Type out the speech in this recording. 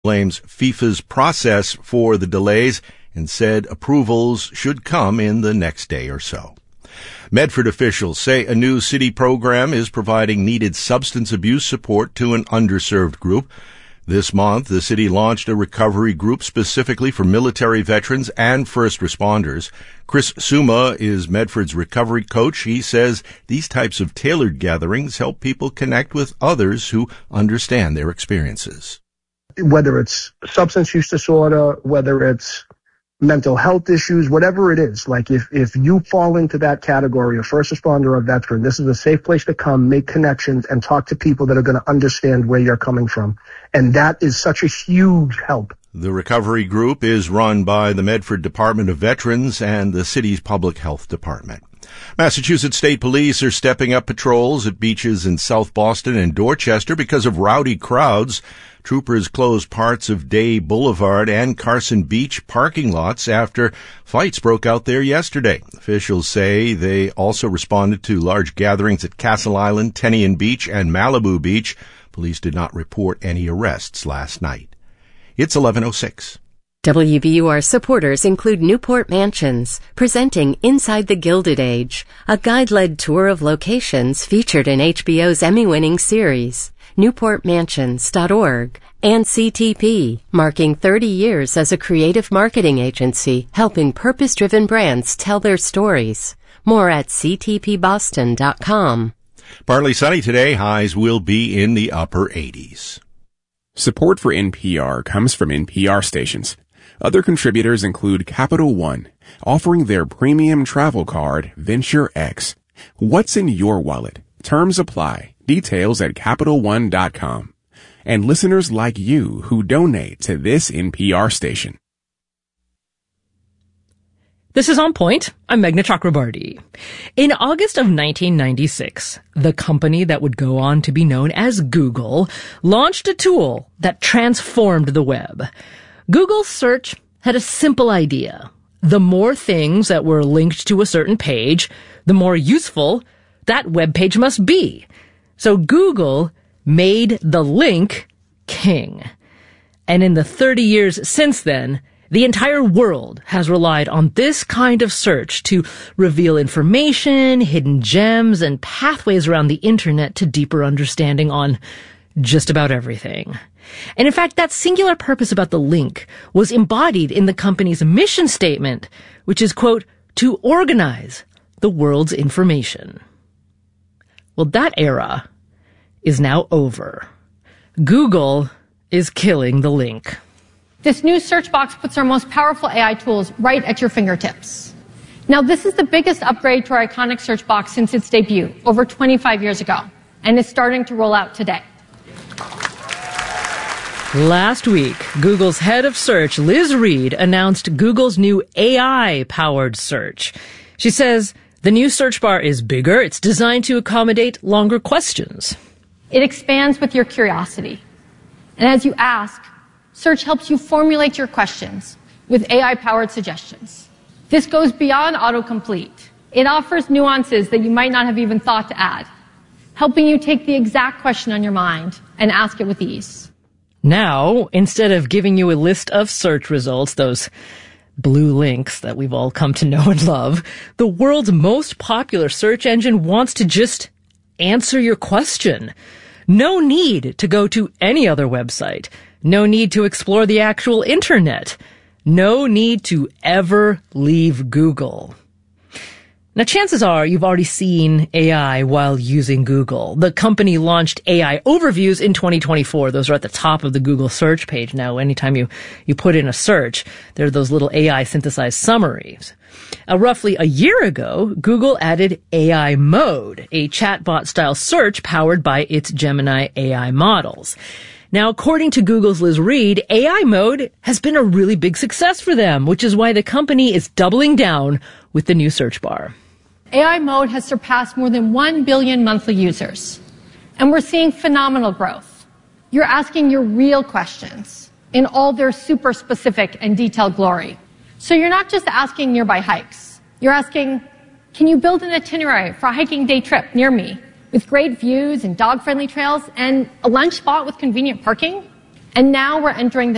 blames FIFA's process for the delays and said approvals should come in the next day or so. Medford officials say a new city program is providing needed substance abuse support to an underserved group. This month, the city launched a recovery group specifically for military veterans and first responders. Chris Suma is Medford's recovery coach. He says these types of tailored gatherings help people connect with others who understand their experiences. Whether it's substance use disorder, whether it's mental health issues, whatever it is, like if you fall into that category of first responder or veteran, this is a safe place to come, make connections, and talk to people that are going to understand where you're coming from. And that is such a huge help. The recovery group is run by the Medford Department of Veterans and the city's public health department. Massachusetts State Police are stepping up patrols at beaches in South Boston and Dorchester because of rowdy crowds. Troopers closed parts of Day Boulevard and Carson Beach parking lots after fights broke out there yesterday. Officials say they also responded to large gatherings at Castle Island, Tenian Beach, and Malibu Beach. Police did not report any arrests last night. It's 11:06. WBUR supporters include Newport Mansions, presenting Inside the Gilded Age, a guide-led tour of locations featured in HBO's Emmy-winning series, newportmansions.org, and CTP, marking 30 years as a creative marketing agency helping purpose-driven brands tell their stories. More at ctpboston.com. Partly sunny today. Highs will be in the upper 80s. Support for NPR comes from NPR stations. Other contributors include Capital One, offering their premium travel card, Venture X. What's in your wallet? Terms apply. Details at CapitalOne.com. And listeners like you who donate to this NPR station. This is On Point. I'm Meghna Chakrabarti. In August of 1996, the company that would go on to be known as Google launched a tool that transformed the web. Google search had a simple idea. The more things that were linked to a certain page, the more useful that web page must be. So Google made the link king. And in the 30 years since then, the entire world has relied on this kind of search to reveal information, hidden gems, and pathways around the internet to deeper understanding on just about everything. And in fact, that singular purpose about the link was embodied in the company's mission statement, which is, quote, to organize the world's information. Well, that era is now over. Google is killing the link. This new search box puts our most powerful AI tools right at your fingertips. Now, this is the biggest upgrade to our iconic search box since its debut over 25 years ago, and it's starting to roll out today. Last week, Google's head of search, Liz Reed, announced Google's new AI-powered search. She says the new search bar is bigger. It's designed to accommodate longer questions. It expands with your curiosity. And as you ask, search helps you formulate your questions with AI-powered suggestions. This goes beyond autocomplete. It offers nuances that you might not have even thought to add, helping you take the exact question on your mind and ask it with ease. Now, instead of giving you a list of search results, those blue links that we've all come to know and love, the world's most popular search engine wants to just answer your question. No need to go to any other website. No need to explore the actual internet. No need to ever leave Google. Now, chances are you've already seen AI while using Google. The company launched AI overviews in 2024. Those are at the top of the Google search page now. Anytime you put in a search, there are those little AI synthesized summaries. Roughly a year ago, Google added AI Mode, a chatbot-style search powered by its Gemini AI models. Now, according to Google's Liz Reed, AI Mode has been a really big success for them, which is why the company is doubling down with the new search bar. AI Mode has surpassed more than 1 billion monthly users, and we're seeing phenomenal growth. You're asking your real questions in all their super specific and detailed glory. So you're not just asking nearby hikes. You're asking, can you build an itinerary for a hiking day trip near me with great views and dog-friendly trails and a lunch spot with convenient parking? And now we're entering the